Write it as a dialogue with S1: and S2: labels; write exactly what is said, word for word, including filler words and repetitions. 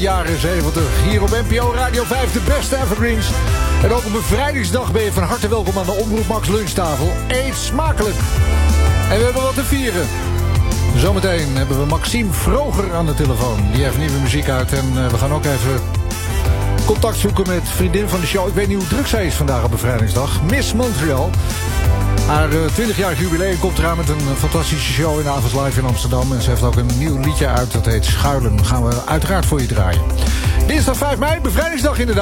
S1: Jaren zeventig, hier op N P O Radio vijf, de beste evergreens. En ook op bevrijdingsdag ben je van harte welkom aan de Omroep Max lunchtafel. Eet smakelijk. En we hebben wat te vieren. Zometeen hebben we Maxime Vroger aan de telefoon. Die heeft nieuwe muziek uit en uh, we gaan ook even contact zoeken met vriendin van de show. Ik weet niet hoe druk zij is vandaag op bevrijdingsdag. Miss Montreal. Haar twintigjarig jubileum komt eraan met een fantastische show in Avonds Live in Amsterdam. En ze heeft ook een nieuw liedje uit, dat heet Schuilen. Dat gaan we uiteraard voor je draaien. Dinsdag vijf mei, bevrijdingsdag inderdaad.